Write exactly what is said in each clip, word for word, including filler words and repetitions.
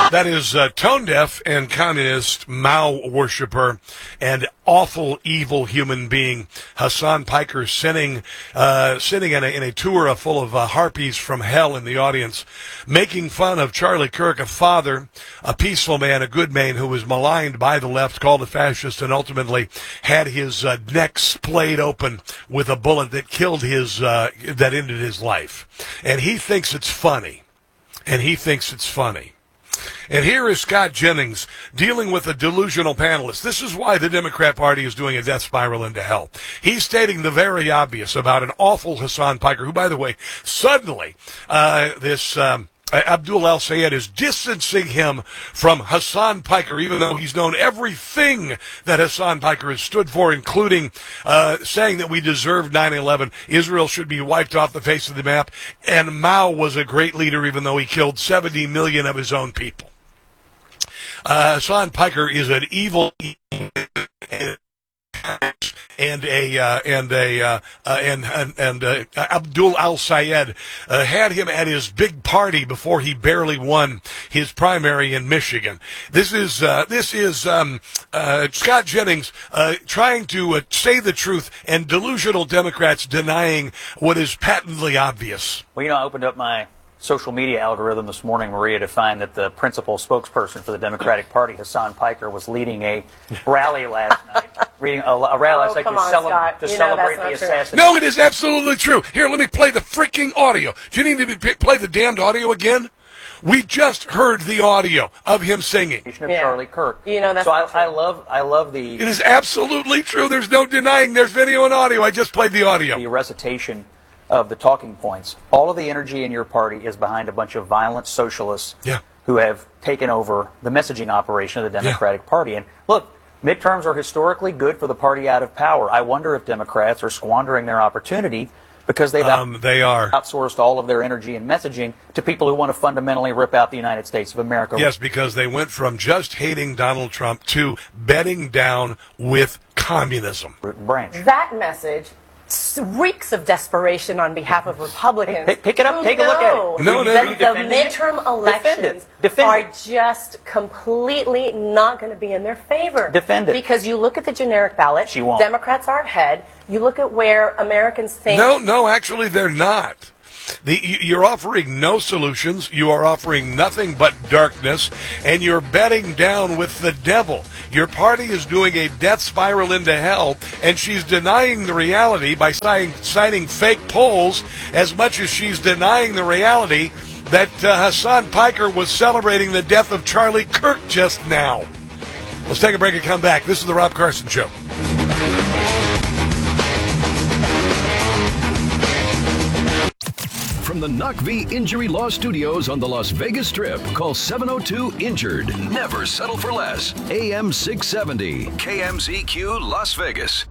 That is uh, tone-deaf and communist Mao worshiper and awful, evil human being Hasan Piker sitting, uh, sitting in a, in a tour full of uh, harpies from hell in the audience, making fun of Charlie Kirk, a father, a peaceful man, a good man who was maligned by the left, called a fascist, and ultimately had his uh, neck splayed open with a bullet that killed his, uh, that ended his life. And he thinks it's funny. And he thinks it's funny. And here is Scott Jennings dealing with a delusional panelist. This is why the Democrat Party is doing a death spiral into hell. He's stating the very obvious about an awful Hasan Piker, who, by the way, suddenly uh, this um, Abdul El-Sayed is distancing him from Hasan Piker, even though he's known everything that Hasan Piker has stood for, including uh, saying that we deserved nine eleven, Israel should be wiped off the face of the map, and Mao was a great leader even though he killed seventy million of his own people. Uh, Hasan Piker is an evil and a uh, and a uh, uh, and and, and uh, Abdul El-Sayed uh, had him at his big party before he barely won his primary in Michigan. This is uh, this is um, uh, Scott Jennings uh, trying to uh, say the truth, and delusional Democrats denying what is patently obvious. Well, you know, I opened up my social media algorithm this morning, Maria, to find that the principal spokesperson for the Democratic Party, Hasan Piker, was leading a rally last night. Reading a, a rally last oh, night to, on, cele- to you celebrate know, the assassination. No, it is absolutely true. Here, let me play the freaking audio. Do you need to be, play the damned audio again? We just heard the audio of him singing. Of yeah. Charlie Kirk. You know, that's so I, I love, I love the. It is absolutely true. There's no denying. There's video and audio. I just played the audio. The recitation of the talking points. All of the energy in your party is behind a bunch of violent socialists yeah. who have taken over the messaging operation of the Democratic yeah. Party. And look, midterms are historically good for the party out of power. I wonder if Democrats are squandering their opportunity because they've um, out- they are. outsourced all of their energy and messaging to people who want to fundamentally rip out the United States of America. Yes, because they went from just hating Donald Trump to bedding down with communism. Root and branch. That message reeks of desperation on behalf of Republicans. Pick, pick it up, take a look at it. No, no, that no. the midterm elections Defend are it. just completely not going to be in their favor. Defend it. Because you look at the generic ballot, She won't. Democrats are ahead. You look at where Americans think... No, no, actually they're not. The, you're offering no solutions, you are offering nothing but darkness, and you're bedding down with the devil. Your party is doing a death spiral into hell, and she's denying the reality by citing, citing fake polls as much as she's denying the reality that uh, Hasan Piker was celebrating the death of Charlie Kirk just now. Let's take a break and come back. This is the Rob Carson Show. From the N U C V Injury Law Studios on the Las Vegas Strip, call seven oh two injured. Never settle for less. A M six seventy, K M Z Q Las Vegas.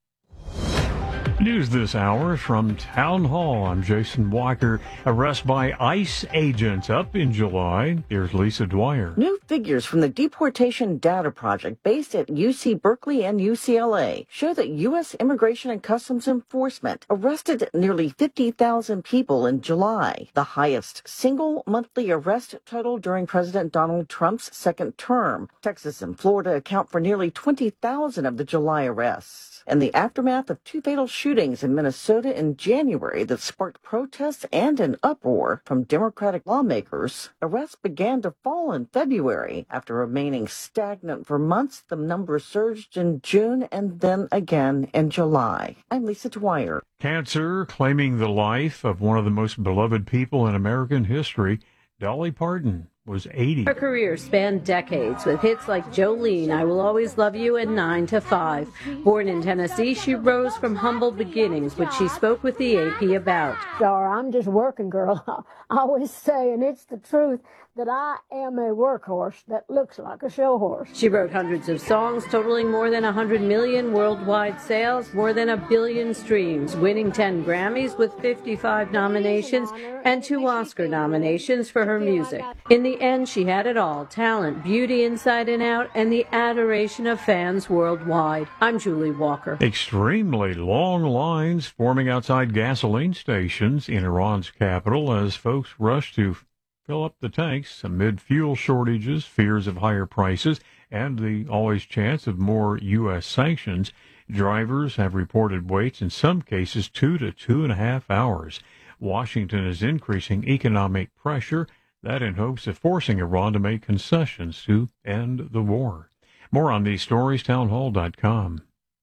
News this hour from Town Hall. I'm Jason Walker. Arrest by ICE agents up in July. Here's Lisa Dwyer. New figures from the Deportation Data Project based at U C Berkeley and U C L A show that U S Immigration and Customs Enforcement arrested nearly fifty thousand people in July, the highest single monthly arrest total during President Donald Trump's second term. Texas and Florida account for nearly twenty thousand of the July arrests. In the aftermath of two fatal shootings in Minnesota in January that sparked protests and an uproar from Democratic lawmakers, arrests began to fall in February. After remaining stagnant for months, the number surged in June and then again in July. I'm Lisa Dwyer. Cancer claiming the life of one of the most beloved people in American history, Dolly Parton was eighty. Her career spanned decades with hits like Jolene, I Will Always Love You, and nine to five. Born in Tennessee, she rose from humble beginnings, which she spoke with the A P about. Star, I'm just working girl. I always say, and it's the truth, that I am a workhorse that looks like a show horse. She wrote hundreds of songs, totaling more than one hundred million worldwide sales, more than a billion streams, winning ten Grammys with fifty-five nominations and two Oscar nominations for her music. In the end, she had it all: talent, beauty inside and out, and the adoration of fans worldwide. I'm Julie Walker. Extremely long lines forming outside gasoline stations in Iran's capital as folks rush to fill up the tanks amid fuel shortages, fears of higher prices, and the always chance of more U S sanctions. Drivers have reported waits in some cases two to two and a half hours. Washington is increasing economic pressure, that in hopes of forcing Iran to make concessions to end the war. More on these stories, townhall dot com.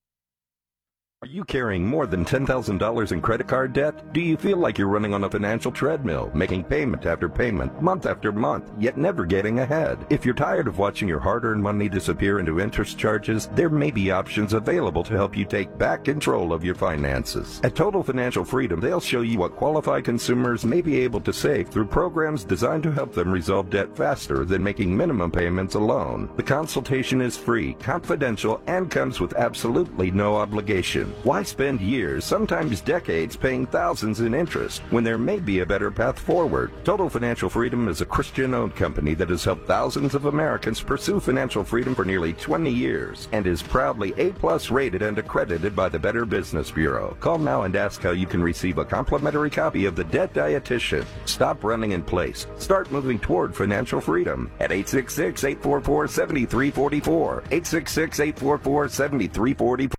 Are you carrying more than ten thousand dollars in credit card debt? Do you feel like you're running on a financial treadmill, making payment after payment, month after month, yet never getting ahead? If you're tired of watching your hard-earned money disappear into interest charges, there may be options available to help you take back control of your finances. At Total Financial Freedom, they'll show you what qualified consumers may be able to save through programs designed to help them resolve debt faster than making minimum payments alone. The consultation is free, confidential, and comes with absolutely no obligation. Why spend years, sometimes decades, paying thousands in interest when there may be a better path forward? Total Financial Freedom is a Christian-owned company that has helped thousands of Americans pursue financial freedom for nearly twenty years and is proudly A-plus rated and accredited by the Better Business Bureau. Call now and ask how you can receive a complimentary copy of The Debt Dietitian. Stop running in place. Start moving toward financial freedom at eight six six, eight four four, seven three four four, eight six six, eight four four, seven three four four.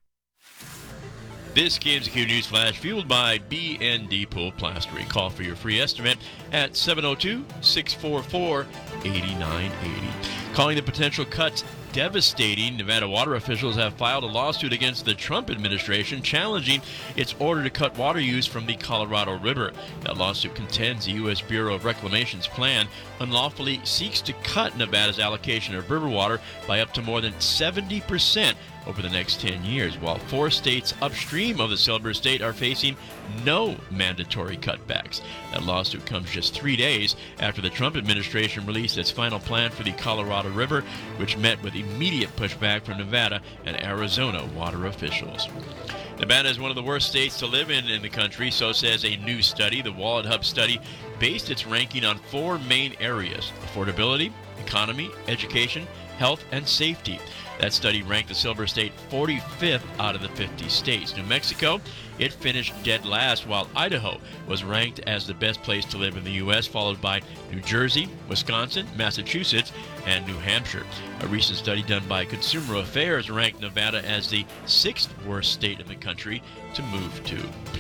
This K M Z Q News Flash fueled by B and D Pool Plastering. Call for your free estimate at seven oh two, six four four, eight nine eight oh. Calling the potential cuts devastating, Nevada water officials have filed a lawsuit against the Trump administration challenging its order to cut water use from the Colorado River. That lawsuit contends the U S Bureau of Reclamation's plan unlawfully seeks to cut Nevada's allocation of river water by up to more than seventy percent over the next ten years, while four states upstream of the Silver State are facing no mandatory cutbacks. That lawsuit comes just three days after the Trump administration released its final plan for the Colorado River, which met with immediate pushback from Nevada and Arizona water officials. Nevada is one of the worst states to live in in the country, so says a new study. The Wallet Hub study based its ranking on four main areas: affordability, economy, education, health, and safety. That study ranked the Silver State forty-fifth out of the fifty states. New Mexico, it finished dead last, while Idaho was ranked as the best place to live in the U S, followed by New Jersey, Wisconsin, Massachusetts, and New Hampshire. A recent study done by Consumer Affairs ranked Nevada as the sixth worst state in the country to move to.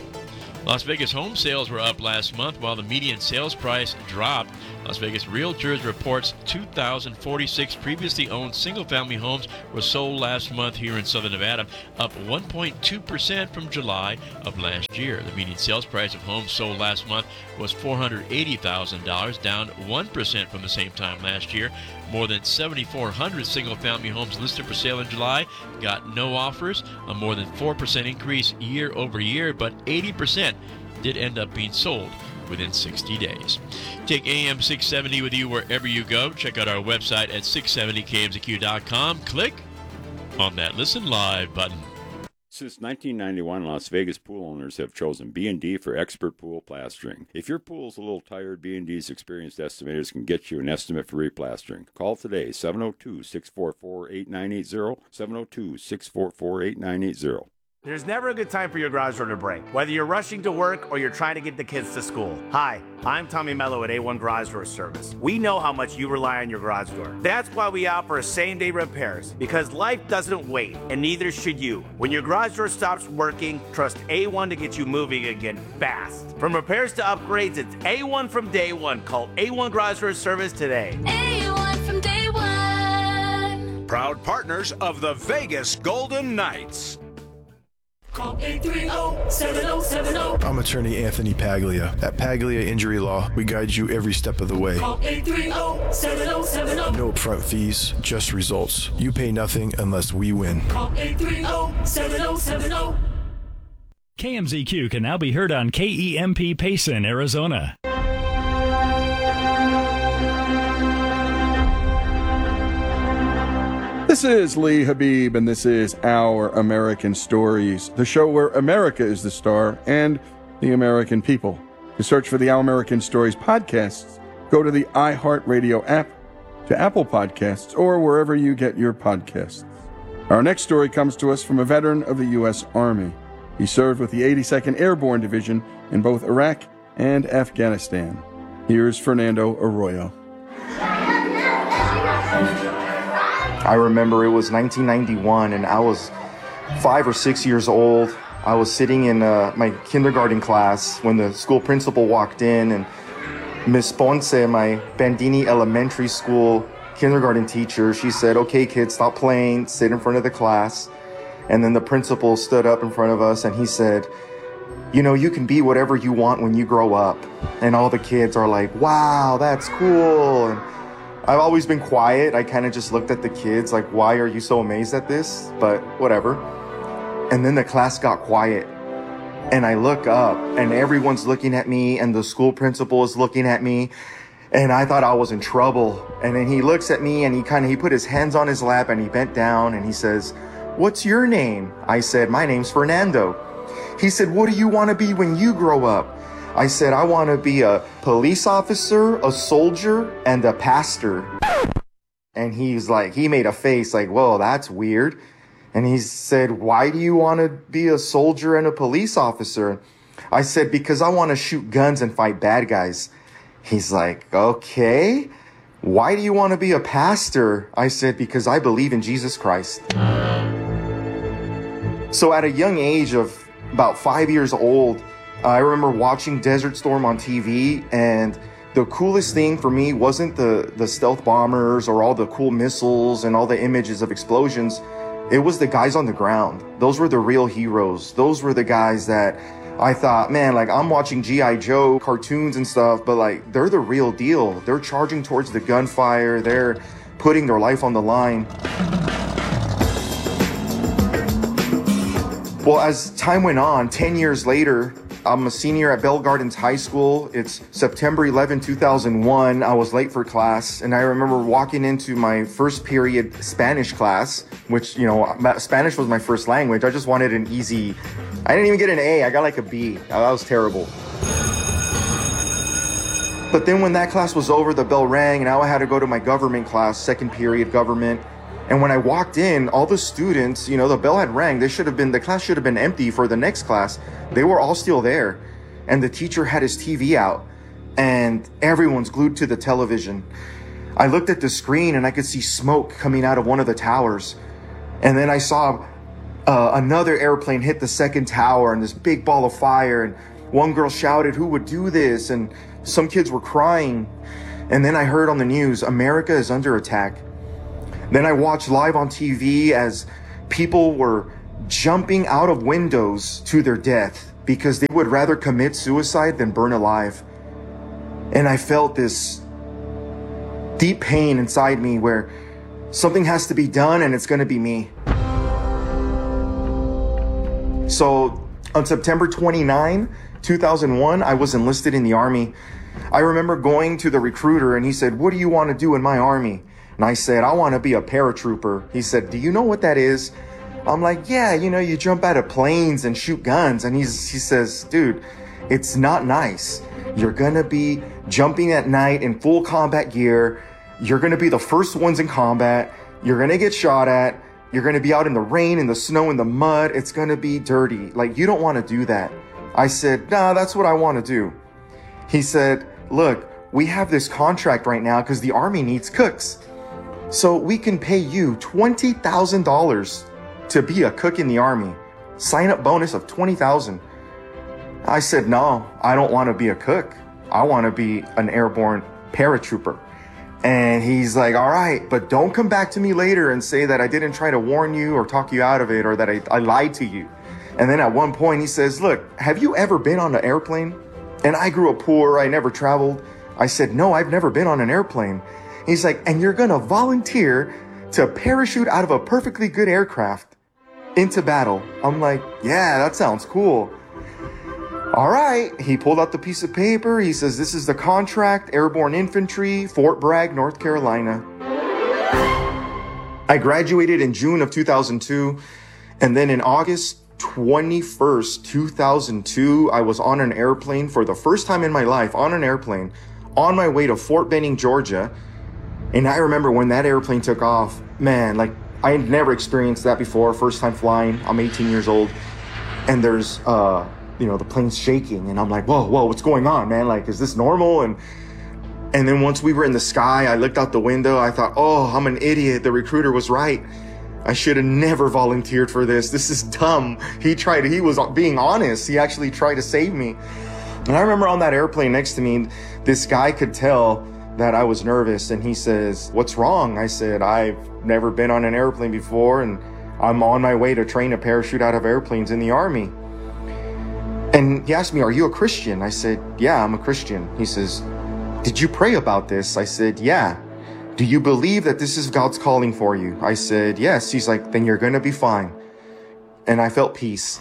Las Vegas home sales were up last month while the median sales price dropped. Las Vegas Realtors reports two thousand forty-six previously owned single-family homes were sold last month here in Southern Nevada, up one point two percent from July of last year. The median sales price of homes sold last month was four hundred eighty thousand dollars, down one percent from the same time last year. More than seven thousand four hundred single-family homes listed for sale in July got no offers, a more than four percent increase year over year, but eighty percent did end up being sold within sixty days. Take A M six seventy with you wherever you go. Check out our website at six seventy K M Z Q dot com. Click on that Listen Live button. Since nineteen ninety-one, Las Vegas pool owners have chosen B and D for expert pool plastering. If your pool's a little tired, B and D's experienced estimators can get you an estimate for replastering. Call today, seven oh two, six four four, eight nine eight oh, seven oh two, six four four, eight nine eight oh. There's never a good time for your garage door to break, whether you're rushing to work or you're trying to get the kids to school. Hi, I'm Tommy Mello at A one Garage Door Service. We know how much you rely on your garage door. That's why we offer same-day repairs, because life doesn't wait, and neither should you. When your garage door stops working, trust A one to get you moving again fast. From repairs to upgrades, it's A one from day one. Call A one Garage Door Service today. A one from day one. Proud partners of the Vegas Golden Knights. Call eight three zero, seven zero seven zero. I'm attorney Anthony Paglia. At Paglia Injury Law, we guide you every step of the way. Call eight three zero, seven zero seven zero. No upfront fees, just results. You pay nothing unless we win. Call eight three zero, seven zero seven zero. K M Z Q can now be heard on K E M P Payson, Arizona. This is Lee Habib, and this is Our American Stories, the show where America is the star and the American people. To search for the Our American Stories podcasts, go to the iHeartRadio app, to Apple Podcasts, or wherever you get your podcasts. Our next story comes to us from a veteran of the U S Army. He served with the eighty-second Airborne Division in both Iraq and Afghanistan. Here's Fernando Arroyo. I remember it was nineteen ninety-one, and I was five or six years old. I was sitting in uh, my kindergarten class when the school principal walked in, and Miss Ponce, my Bandini Elementary School kindergarten teacher, she said, "Okay, kids, stop playing, sit in front of the class." And then the principal stood up in front of us and he said, "You know, you can be whatever you want when you grow up." And all the kids are like, "Wow, that's cool." And I've always been quiet. I kind of just looked at the kids like, "Why are you so amazed at this?" But whatever. And then the class got quiet. And I look up and everyone's looking at me and the school principal is looking at me. And I thought I was in trouble. And then he looks at me and he kind of, he put his hands on his lap and he bent down and he says, "What's your name?" I said, "My name's Fernando." He said, "What do you want to be when you grow up?" I said, "I want to be a police officer, a soldier, and a pastor." And he's like, he made a face like, "Whoa, that's weird." And he said, "Why do you want to be a soldier and a police officer?" I said, "Because I want to shoot guns and fight bad guys." He's like, "Okay. Why do you want to be a pastor?" I said, "Because I believe in Jesus Christ." So at a young age of about five years old, I remember watching Desert Storm on T V, and the coolest thing for me wasn't the, the stealth bombers or all the cool missiles and all the images of explosions. It was the guys on the ground. Those were the real heroes. Those were the guys that I thought, man, like I'm watching G I Joe cartoons and stuff, but like they're the real deal. They're charging towards the gunfire. They're putting their life on the line. Well, as time went on, ten years later, I'm a senior at Bell Gardens High School. It's September eleventh, two thousand one. I was late for class, and I remember walking into my first period Spanish class, which, you know, Spanish was my first language. I just wanted an easy, I didn't even get an A. I got like a B. That was terrible. But then when that class was over, the bell rang, and now I had to go to my government class, second period government. And when I walked in, all the students, you know, the bell had rang. They should have been, the class should have been empty for the next class. They were all still there. And the teacher had his T V out. And everyone's glued to the television. I looked at the screen and I could see smoke coming out of one of the towers. And then I saw uh, another airplane hit the second tower and this big ball of fire. And one girl shouted, "Who would do this?" And some kids were crying. And then I heard on the news, America is under attack. Then I watched live on T V as people were jumping out of windows to their death because they would rather commit suicide than burn alive. And I felt this deep pain inside me where something has to be done and it's going to be me. So on September twenty-ninth, two thousand one, I was enlisted in the Army. I remember going to the recruiter and he said, "What do you want to do in my Army?" And I said, "I want to be a paratrooper." He said, "Do you know what that is?" I'm like, "Yeah, you know, you jump out of planes and shoot guns." And he's, he says, "Dude, it's not nice. You're going to be jumping at night in full combat gear. You're going to be the first ones in combat. You're going to get shot at. You're going to be out in the rain, in the snow, in the mud. It's going to be dirty. Like, you don't want to do that." I said, "Nah, that's what I want to do." He said, "Look, we have this contract right now because the Army needs cooks. So we can pay you twenty thousand dollars to be a cook in the Army. Sign up bonus of twenty thousand dollars. I said, "No, I don't want to be a cook. I want to be an airborne paratrooper." And he's like, "All right, but don't come back to me later and say that I didn't try to warn you or talk you out of it or that I, I lied to you." And then at one point he says, "Look, have you ever been on an airplane?" And I grew up poor. I never traveled. I said, "No, I've never been on an airplane." He's like, "And you're going to volunteer to parachute out of a perfectly good aircraft into battle." I'm like, "Yeah, that sounds cool." All right. He pulled out the piece of paper. He says, "This is the contract, Airborne Infantry, Fort Bragg, North Carolina." I graduated in June of two thousand two. And then in August twenty-first, two thousand two, I was on an airplane for the first time in my life, on an airplane, on my way to Fort Benning, Georgia. And I remember when that airplane took off, man, like I had never experienced that before. First time flying. I'm eighteen years old. And there's, uh, you know, the plane's shaking. And I'm like, whoa, whoa, what's going on, man? Like, is this normal? And And then once we were in the sky, I looked out the window. I thought, oh, I'm an idiot. The recruiter was right. I should have never volunteered for this. This is dumb. He tried, he was being honest. He actually tried to save me. And I remember on that airplane next to me, this guy could tell that I was nervous, and he says, what's wrong? I said, I've never been on an airplane before, and I'm on my way to train to parachute out of airplanes in the Army. And he asked me, are you a Christian? I said, yeah, I'm a Christian. He says, did you pray about this? I said, yeah. Do you believe that this is God's calling for you? I said, yes. He's like, then you're gonna be fine. And I felt peace.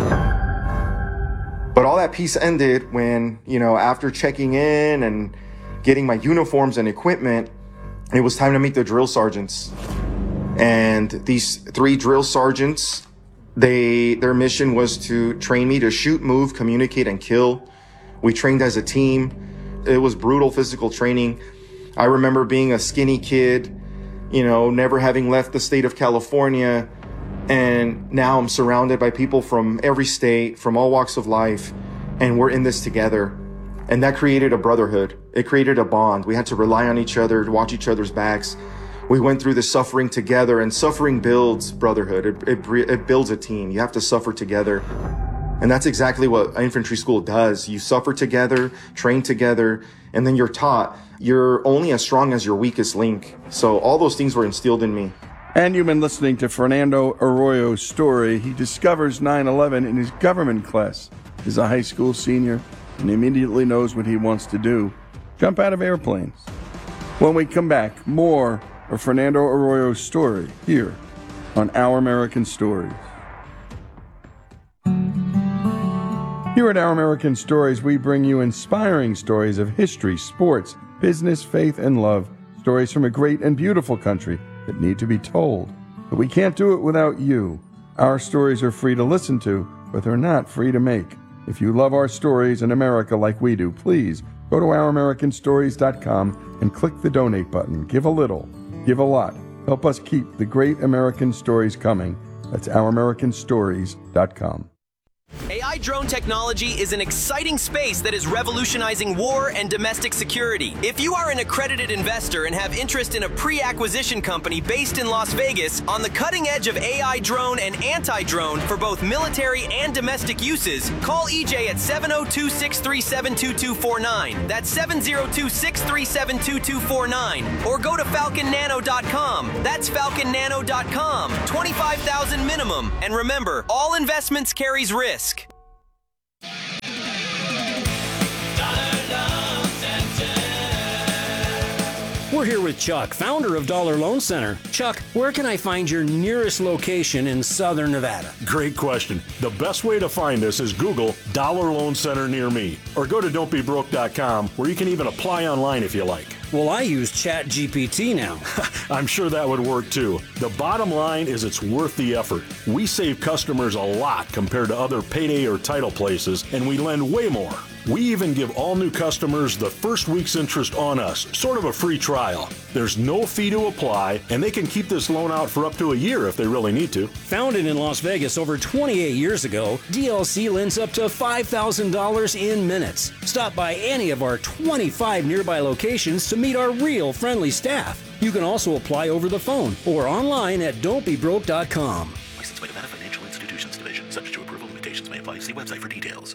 But all that peace ended when, you know, after checking in and getting my uniforms and equipment, it was time to meet the drill sergeants. And these three drill sergeants, they their mission was to train me to shoot, move, communicate, and kill. We trained as a team. It was brutal physical training. I remember being a skinny kid, you know, never having left the state of California. And now I'm surrounded by people from every state, from all walks of life, and we're in this together. And that created a brotherhood. It created a bond. We had to rely on each other, to watch each other's backs. We went through the suffering together, and suffering builds brotherhood. It, it, it builds a team. You have to suffer together. And that's exactly what infantry school does. You suffer together, train together, and then you're taught you're only as strong as your weakest link. So all those things were instilled in me. And you've been listening to Fernando Arroyo's story. He discovers nine eleven in his government class. He's a high school senior and immediately knows what he wants to do: jump out of airplanes. When we come back, more of Fernando Arroyo's story here on Our American Stories. Here at Our American Stories, we bring you inspiring stories of history, sports, business, faith, and love. Stories from a great and beautiful country that need to be told. But we can't do it without you. Our stories are free to listen to, but they're not free to make. If you love our stories in America like we do, please go to our american stories dot com and click the donate button. Give a little, give a lot. Help us keep the great American stories coming. That's our american stories dot com. A I drone technology is an exciting space that is revolutionizing war and domestic security. If you are an accredited investor and have interest in a pre-acquisition company based in Las Vegas on the cutting edge of A I drone and anti-drone for both military and domestic uses, call E J at seven oh two, six three seven, two two four nine. That's seven oh two, six three seven, two two four nine. Or go to falcon nano dot com. That's falcon nano dot com. twenty-five thousand minimum. And remember, all investments carries risk. We're here with Chuck, founder of Dollar Loan Center. Chuck, where can I find your nearest location in Southern Nevada? Great question. The best way to find us is Google Dollar Loan Center near me, or go to don't be broke dot com, where you can even apply online if you like. Well, I use Chat G P T now. I'm sure that would work too. The bottom line is it's worth the effort. We save customers a lot compared to other payday or title places, and we lend way more. We even give all new customers the first week's interest on us, sort of a free trial. There's no fee to apply, and they can keep this loan out for up to a year if they really need to. Founded in Las Vegas over twenty-eight years ago, D L C lends up to five thousand dollars in minutes. Stop by any of our twenty-five nearby locations to meet our real friendly staff. You can also apply over the phone or online at don't be broke dot com. Licensed by Nevada Financial Institutions Division. Subject to approval, limitations may apply. See website for details.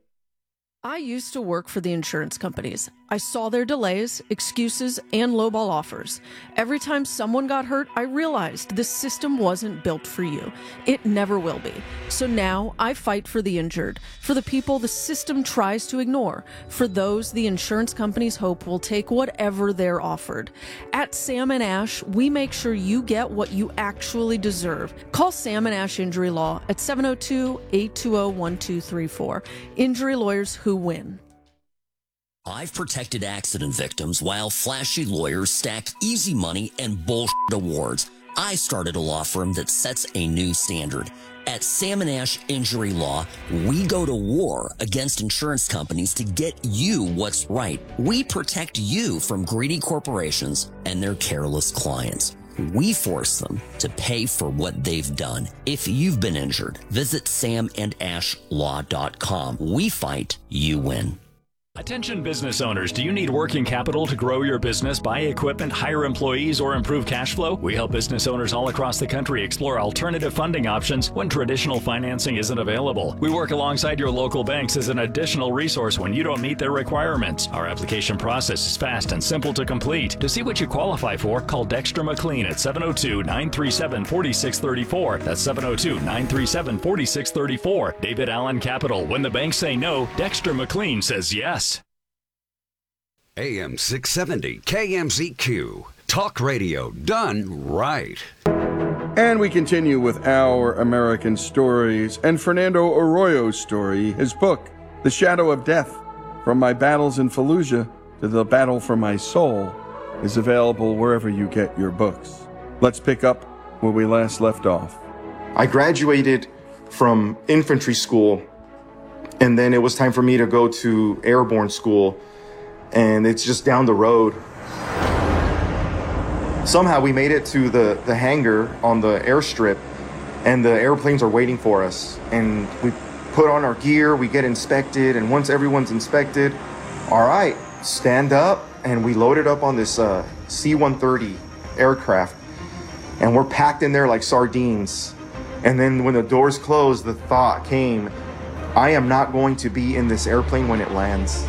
I used to work for the insurance companies. I saw their delays, excuses, and lowball offers. Every time someone got hurt, I realized this system wasn't built for you. It never will be. So now I fight for the injured, for the people the system tries to ignore, for those the insurance companies hope will take whatever they're offered. At Sam and Ash, we make sure you get what you actually deserve. Call Sam and Ash Injury Law at seven oh two, eight two oh, one two three four. Injury lawyers who win. I've protected accident victims while flashy lawyers stack easy money and bullshit awards. I started a law firm that sets a new standard. At Sam and Ash Injury Law, we go to war against insurance companies to get you what's right. We protect you from greedy corporations and their careless clients. We force them to pay for what they've done. If you've been injured, visit sam and ash law dot com. We fight, you win. Attention business owners, do you need working capital to grow your business, buy equipment, hire employees, or improve cash flow? We help business owners all across the country explore alternative funding options when traditional financing isn't available. We work alongside your local banks as an additional resource when you don't meet their requirements. Our application process is fast and simple to complete. To see what you qualify for, call Dexter McLean at seven oh two, nine three seven, four six three four. That's seven oh two, nine three seven, four six three four. David Allen Capital. When the banks say no, Dexter McLean says yes. A M six seventy K M Z Q. Talk radio done right. And we continue with Our American Stories and Fernando Arroyo's story, his book, The Shadow of Death, From My Battles in Fallujah to the Battle for My Soul, is available wherever you get your books. Let's pick up where we last left off. I graduated from infantry school, and then it was time for me to go to airborne school, and it's just down the road. Somehow we made it to the, the hangar on the airstrip, and the airplanes are waiting for us. And we put on our gear, we get inspected, and once everyone's inspected, all right, stand up, and we loaded up on this uh, C one thirty aircraft, and we're packed in there like sardines. And then when the doors closed, the thought came, I am not going to be in this airplane when it lands.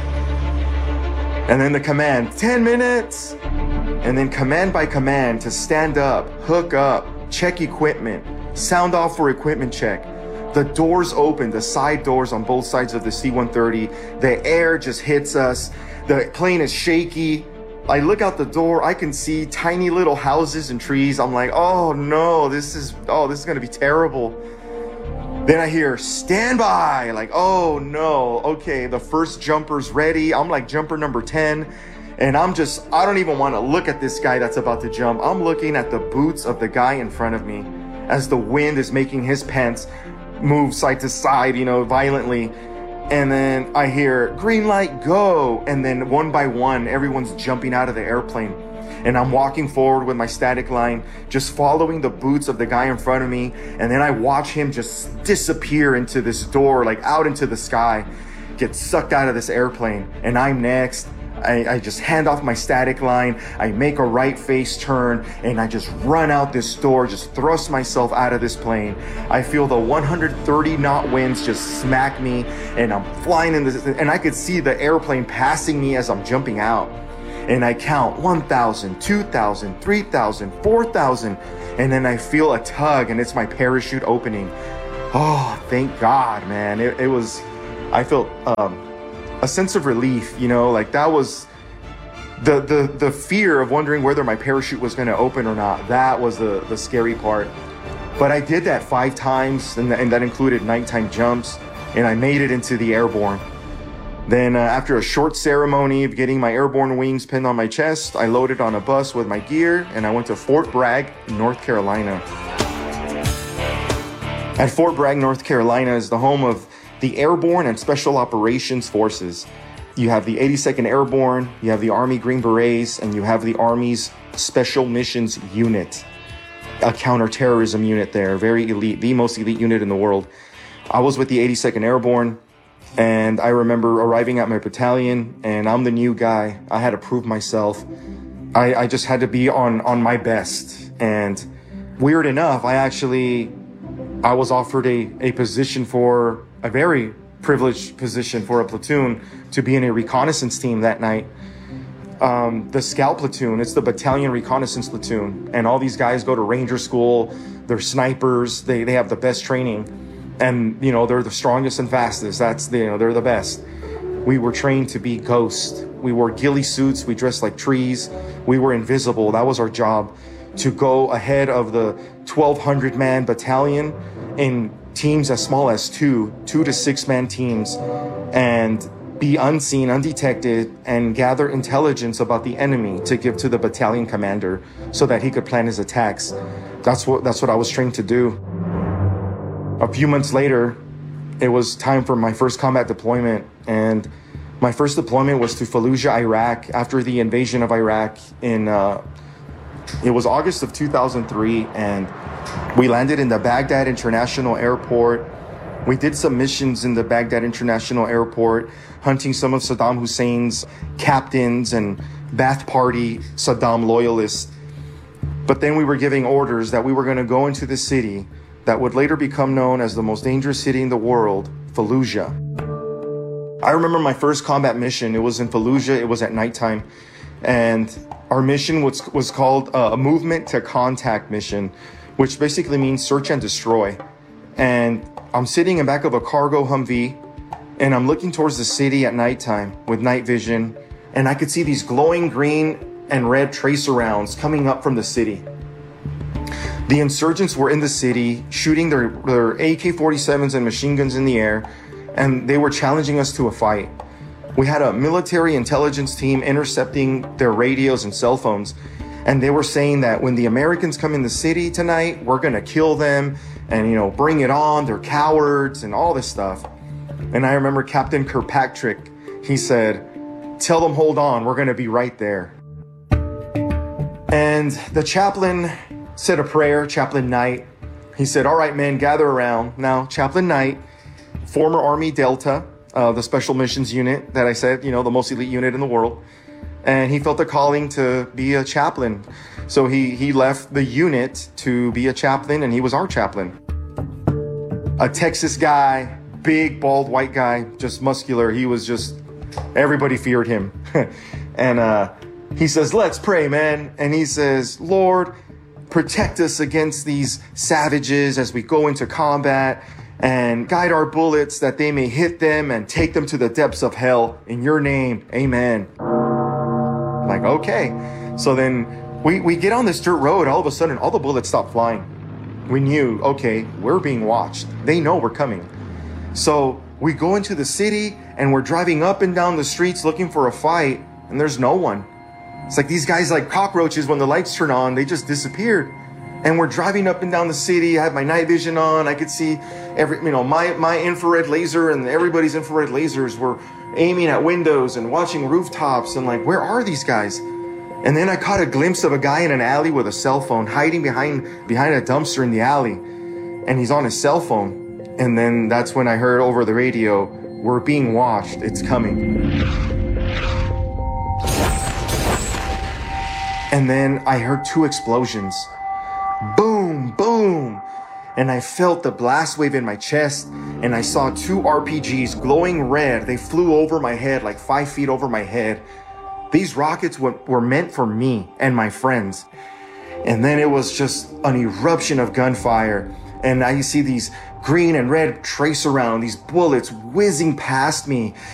And then the command, ten minutes. And then command by command to stand up, hook up, check equipment, sound off for equipment check. The doors open, the side doors on both sides of the C one thirty. The air just hits us. The plane is shaky. I look out the door, I can see tiny little houses and trees. I'm like, oh no, this is, oh, this is gonna be terrible. Then I hear, stand by, like, oh no, okay, the first jumper's ready. I'm like jumper number ten, and I'm just, I don't even wanna look at this guy that's about to jump. I'm looking at the boots of the guy in front of me as the wind is making his pants move side to side, you know, violently. And then I hear, green light, go. And then one by one, everyone's jumping out of the airplane. And I'm walking forward with my static line, just following the boots of the guy in front of me. And then I watch him just disappear into this door, like out into the sky, get sucked out of this airplane. And I'm next. I, I just hand off my static line. I make a right face turn, and I just run out this door, just thrust myself out of this plane. I feel the one hundred thirty knot winds just smack me, and I'm flying in this, and I could see the airplane passing me as I'm jumping out. And I count one thousand, two thousand, three thousand, four thousand, and then I feel a tug, and it's my parachute opening. Oh, thank God, man. It, it was, I felt um, a sense of relief, you know, like that was the, the, the fear of wondering whether my parachute was going to open or not. That was the, the scary part. But I did that five times, and, th- and that included nighttime jumps, and I made it into the airborne. Then uh, after a short ceremony of getting my airborne wings pinned on my chest, I loaded on a bus with my gear, and I went to Fort Bragg, North Carolina. At Fort Bragg, North Carolina is the home of the Airborne and Special Operations Forces. You have the eighty-second Airborne, you have the Army Green Berets, and you have the Army's Special Missions Unit, a counterterrorism unit there, very elite, the most elite unit in the world. I was with the eighty-second Airborne, and I remember arriving at my battalion, and I'm the new guy. I had to prove myself. I, I just had to be on, on my best. And weird enough, I actually, I was offered a, a position for, a very privileged position for a platoon to be in a reconnaissance team that night. Um, the scout platoon, it's the battalion reconnaissance platoon. And all these guys go to ranger school. They're snipers. They, they have the best training. And, you know, they're the strongest and fastest. That's, the, you know, they're the best. We were trained to be ghosts. We wore ghillie suits. We dressed like trees. We were invisible. That was our job, to go ahead of the twelve hundred man battalion in teams as small as two, two to six man teams, and be unseen, undetected, and gather intelligence about the enemy to give to the battalion commander so that he could plan his attacks. That's what, that's what I was trained to do. A few months later, it was time for my first combat deployment, and my first deployment was to Fallujah, Iraq, after the invasion of Iraq in, uh, it was August of two thousand three, and we landed in the Baghdad International Airport. We did some missions in the Baghdad International Airport, hunting some of Saddam Hussein's captains and Ba'ath Party Saddam loyalists. But then we were giving orders that we were going to go into the city that would later become known as the most dangerous city in the world, Fallujah. I remember my first combat mission. It was in Fallujah. It was at nighttime. And our mission was, was called uh, a movement to contact mission, which basically means search and destroy. And I'm sitting in back of a cargo Humvee, and I'm looking towards the city at nighttime with night vision, and I could see these glowing green and red tracer rounds coming up from the city. The insurgents were in the city shooting their, their A K forty-sevens and machine guns in the air, and they were challenging us to a fight. We had a military intelligence team intercepting their radios and cell phones, and they were saying that when the Americans come in the city tonight, we're gonna kill them and, you know, bring it on, they're cowards and all this stuff. And I remember Captain Kirkpatrick, he said, tell them hold on, we're gonna be right there. And the chaplain said a prayer, Chaplain Knight. He said, all right, men, gather around. Now, Chaplain Knight, former Army Delta, uh, the Special Missions Unit that I said, you know, the most elite unit in the world. And he felt a calling to be a chaplain. So he, he left the unit to be a chaplain, and he was our chaplain. A Texas guy, big, bald, white guy, just muscular. He was just, everybody feared him. And uh, he says, let's pray, man. And he says, Lord, protect us against these savages as we go into combat, and guide our bullets that they may hit them and take them to the depths of hell. In your name, amen. I'm like, okay. So then we, we get on this dirt road. All of a sudden, all the bullets stop flying. We knew, okay, we're being watched. They know we're coming. So we go into the city, and we're driving up and down the streets looking for a fight, and there's no one. It's like these guys, like cockroaches, when the lights turn on, they just disappeared. And we're driving up and down the city. I had my night vision on. I could see every, you know, my, my infrared laser and everybody's infrared lasers were aiming at windows and watching rooftops, and like, where are these guys? And then I caught a glimpse of a guy in an alley with a cell phone hiding behind, behind a dumpster in the alley. And he's on his cell phone. And then that's when I heard over the radio, we're being watched. It's coming. And then I heard two explosions. Boom, boom. And I felt the blast wave in my chest, and I saw two R P Gs glowing red. They flew over my head, like five feet over my head. These rockets were, were meant for me and my friends. And then it was just an eruption of gunfire. And I see these green and red tracer round, these bullets whizzing past me.